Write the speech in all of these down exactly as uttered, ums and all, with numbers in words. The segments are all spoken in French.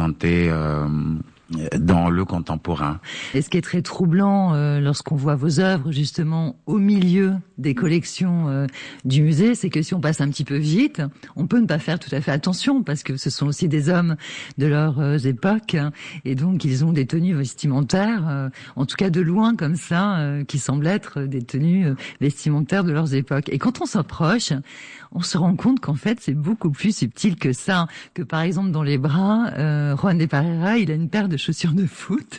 représentée euh, dans le contemporain. Et ce qui est très troublant euh, lorsqu'on voit vos œuvres justement au milieu des collections euh, du musée, c'est que si on passe un petit peu vite, on peut ne pas faire tout à fait attention parce que ce sont aussi des hommes de leurs euh, époques hein, et donc ils ont des tenues vestimentaires, euh, en tout cas de loin comme ça, euh, qui semblent être des tenues euh, vestimentaires de leurs époques. Et quand on s'approche, on se rend compte qu'en fait c'est beaucoup plus subtil que ça, que par exemple dans les bras, euh, Juan de Parera, il a une paire de chaussures de foot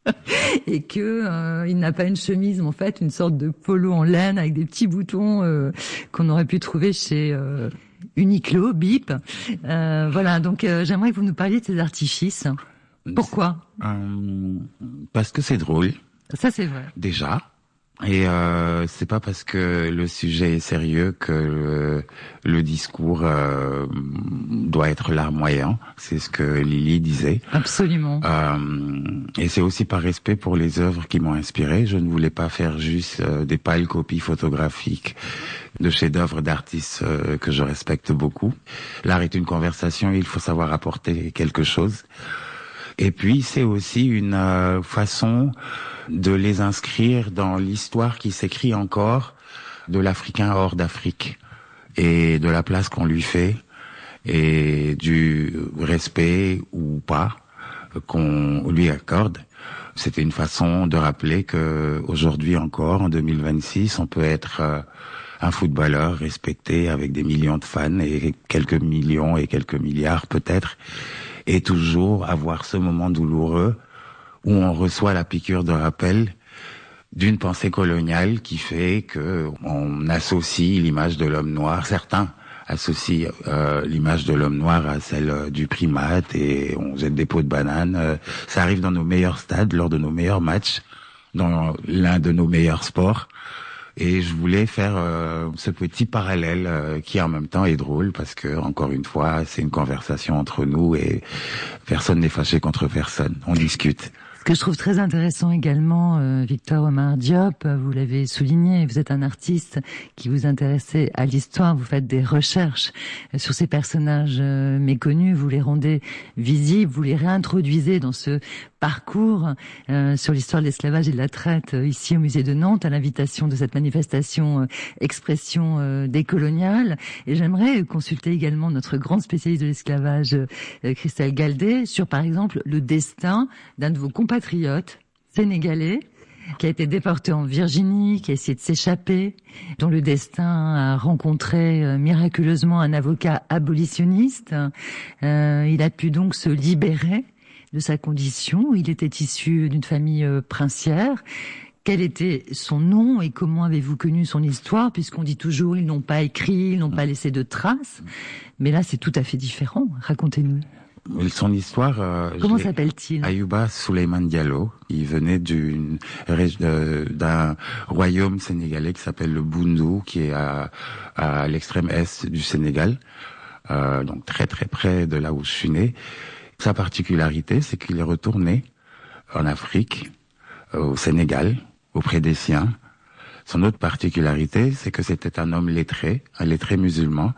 et que euh, il n'a pas une chemise, mais en fait une sorte de polo en laine avec des petits boutons euh, qu'on aurait pu trouver chez euh, Uniqlo, Bip. Euh, voilà, donc euh, j'aimerais que vous nous parliez de ces artifices. Pourquoi ? euh, Parce que c'est drôle. Ça c'est vrai. Déjà. Et euh, c'est pas parce que le sujet est sérieux que le, le discours euh, doit être larmoyant. C'est ce que Lily disait. Absolument. Euh, et c'est aussi par respect pour les œuvres qui m'ont inspiré. Je ne voulais pas faire juste euh, des pâles copies photographiques de chefs-d'œuvre d'artistes euh, que je respecte beaucoup. L'art est une conversation, il faut savoir apporter quelque chose. Et puis c'est aussi une euh, façon de les inscrire dans l'histoire qui s'écrit encore de l'Africain hors d'Afrique et de la place qu'on lui fait et du respect ou pas qu'on lui accorde. C'était une façon de rappeler que aujourd'hui encore, en deux mille vingt-six, on peut être euh, un footballeur respecté avec des millions de fans et quelques millions et quelques milliards peut-être, et toujours avoir ce moment douloureux où on reçoit la piqûre de rappel d'une pensée coloniale qui fait que on associe l'image de l'homme noir, certains associent euh, l'image de l'homme noir à celle du primate et on jette des pots de banane. Euh, ça arrive dans nos meilleurs stades, lors de nos meilleurs matchs, dans l'un de nos meilleurs sports. Et je voulais faire euh, ce petit parallèle euh, qui en même temps est drôle parce que, encore une fois, c'est une conversation entre nous et personne n'est fâché contre personne. On discute. Ce que je trouve très intéressant également, euh, Victor Omar Diop, vous l'avez souligné, vous êtes un artiste qui vous intéressez à l'histoire, vous faites des recherches sur ces personnages euh, méconnus, vous les rendez visibles, vous les réintroduisez dans ce parcours euh, sur l'histoire de l'esclavage et de la traite euh, ici au musée de Nantes à l'invitation de cette manifestation euh, expression euh, décoloniale. Et j'aimerais consulter également notre grande spécialiste de l'esclavage, euh, Christelle Galdé, sur par exemple le destin d'un de vos compatriotes sénégalais qui a été déporté en Virginie, qui a essayé de s'échapper, dont le destin a rencontré euh, miraculeusement un avocat abolitionniste. Euh, il a pu donc se libérer de sa condition. Il était issu d'une famille euh, princière. Quel était son nom et comment avez-vous connu son histoire? Puisqu'on dit toujours ils n'ont pas écrit, ils n'ont pas laissé de traces. Mais là, c'est tout à fait différent. Racontez-nous. Son histoire... Euh, comment s'appelle-t-il? Ayouba Souleymane Diallo. Il venait d'une euh, d'un royaume sénégalais qui s'appelle le Boundou, qui est à, à l'extrême est du Sénégal, euh, donc très très près de là où je suis né. Sa particularité, c'est qu'il est retourné en Afrique, euh, au Sénégal, auprès des siens. Son autre particularité, c'est que c'était un homme lettré, un lettré musulman.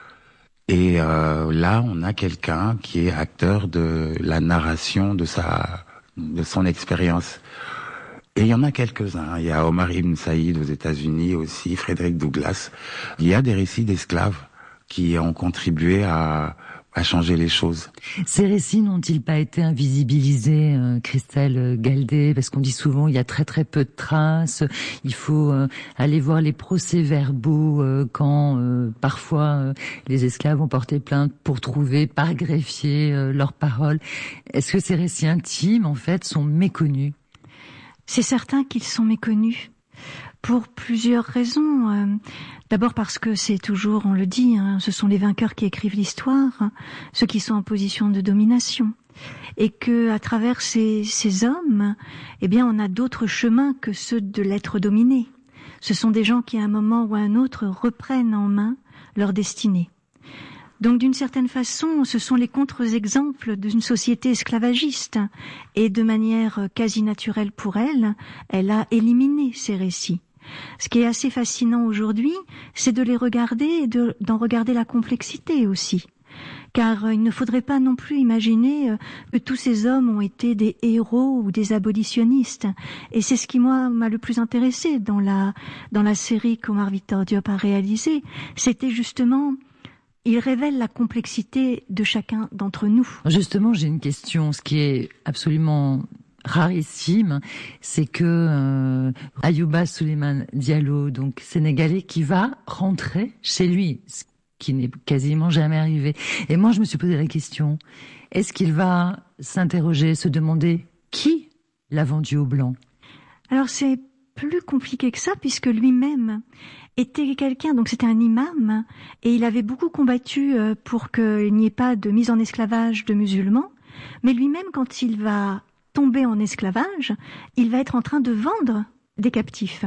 Et euh, là, on a quelqu'un qui est acteur de la narration de sa, de son expérience. Et il y en a quelques-uns. Il y a Omar Ibn Saïd aux États-Unis aussi, Frédéric Douglass. Il y a des récits d'esclaves qui ont contribué à à changer les choses. Ces récits n'ont-ils pas été invisibilisés, euh, Christelle Galdé? Parce qu'on dit souvent il y a très très peu de traces. Il faut euh, aller voir les procès-verbaux euh, quand euh, parfois euh, les esclaves ont porté plainte pour trouver par greffier euh, leurs paroles. Est-ce que ces récits intimes en fait sont méconnus? C'est certain qu'ils sont méconnus. Pour plusieurs raisons. Euh, D'abord parce que c'est toujours, on le dit, hein, ce sont les vainqueurs qui écrivent l'histoire, hein, ceux qui sont en position de domination. Et que, à travers ces, ces hommes, eh bien, on a d'autres chemins que ceux de l'être dominé. Ce sont des gens qui, à un moment ou à un autre, reprennent en main leur destinée. Donc, d'une certaine façon, ce sont les contre-exemples d'une société esclavagiste. Et de manière quasi naturelle pour elle, elle a éliminé ces récits. Ce qui est assez fascinant aujourd'hui, c'est de les regarder et de, d'en regarder la complexité aussi. car il ne faudrait pas non plus imaginer que tous ces hommes ont été des héros ou des abolitionnistes. Et c'est ce qui, moi, m'a le plus intéressé dans la, dans la série qu'Omar Victor Diop a réalisée. C'était justement, il révèle la complexité de chacun d'entre nous. Justement, j'ai une question, ce qui est absolument rarissime, c'est que euh, Ayouba Souleymane Diallo, donc sénégalais, qui va rentrer chez lui, qui n'est quasiment jamais arrivé. Et moi, je me suis posé la question, est-ce qu'il va s'interroger, se demander qui l'a vendu aux Blancs? Alors, c'est plus compliqué que ça, puisque lui-même était quelqu'un, donc c'était un imam, et il avait beaucoup combattu pour qu'il n'y ait pas de mise en esclavage de musulmans, mais lui-même, quand il va tomber en esclavage, il va être en train de vendre des captifs.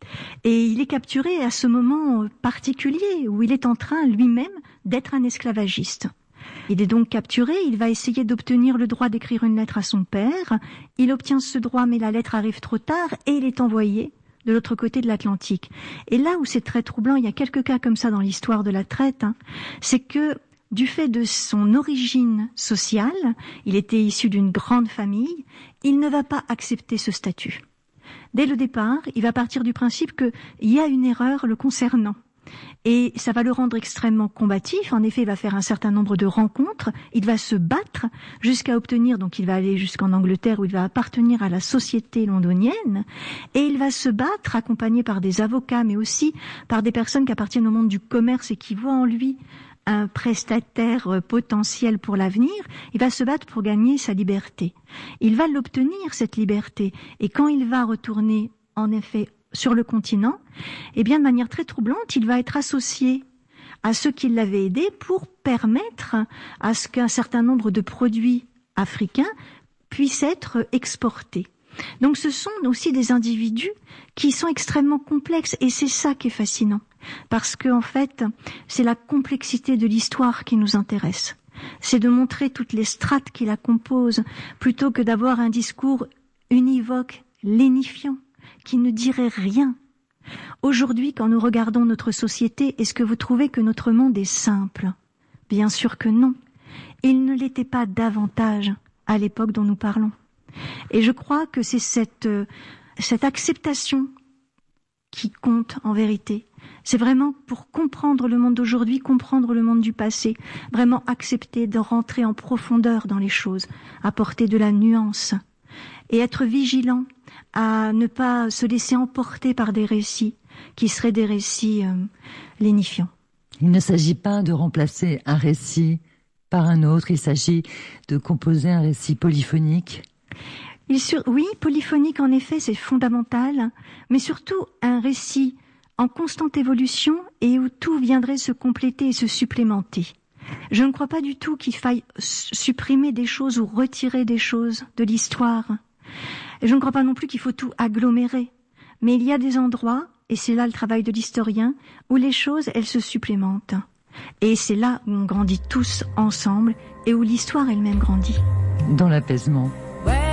Et il est capturé à ce moment particulier où il est en train lui-même d'être un esclavagiste. Il est donc capturé, il va essayer d'obtenir le droit d'écrire une lettre à son père. Il obtient ce droit, mais la lettre arrive trop tard et il est envoyé de l'autre côté de l'Atlantique. Et là où c'est très troublant, il y a quelques cas comme ça dans l'histoire de la traite, hein, c'est que du fait de son origine sociale, il était issu d'une grande famille, il ne va pas accepter ce statut. Dès le départ, il va partir du principe qu'il y a une erreur le concernant. Et ça va le rendre extrêmement combatif. En effet, il va faire un certain nombre de rencontres. Il va se battre jusqu'à obtenir, donc il va aller jusqu'en Angleterre où il va appartenir à la société londonienne. Et il va se battre accompagné par des avocats, mais aussi par des personnes qui appartiennent au monde du commerce et qui voient en lui un prestataire potentiel pour l'avenir. Il va se battre pour gagner sa liberté. Il va l'obtenir, cette liberté. Et quand il va retourner, en effet, sur le continent, eh bien, de manière très troublante, il va être associé à ceux qui l'avaient aidé pour permettre à ce qu'un certain nombre de produits africains puissent être exportés. Donc, ce sont aussi des individus qui sont extrêmement complexes et c'est ça qui est fascinant. Parce que, en fait, c'est la complexité de l'histoire qui nous intéresse. C'est de montrer toutes les strates qui la composent plutôt que d'avoir un discours univoque, lénifiant, qui ne dirait rien. Aujourd'hui, quand nous regardons notre société, est-ce que vous trouvez que notre monde est simple? Bien sûr que non. Il ne l'était pas davantage à l'époque dont nous parlons. Et je crois que c'est cette, euh, cette acceptation qui compte en vérité. C'est vraiment pour comprendre le monde d'aujourd'hui, comprendre le monde du passé, vraiment accepter de rentrer en profondeur dans les choses, apporter de la nuance et être vigilant à ne pas se laisser emporter par des récits qui seraient des récits euh, lénifiants. Il ne s'agit pas de remplacer un récit par un autre, il s'agit de composer un récit polyphonique. Il sur... Oui, polyphonique en effet, c'est fondamental, mais surtout un récit en constante évolution et où tout viendrait se compléter et se supplémenter. Je ne crois pas du tout qu'il faille supprimer des choses ou retirer des choses de l'histoire. Et je ne crois pas non plus qu'il faut tout agglomérer. Mais il y a des endroits, et c'est là le travail de l'historien, où les choses, elles se supplémentent. Et c'est là où on grandit tous ensemble et où l'histoire elle-même grandit. Dans l'apaisement.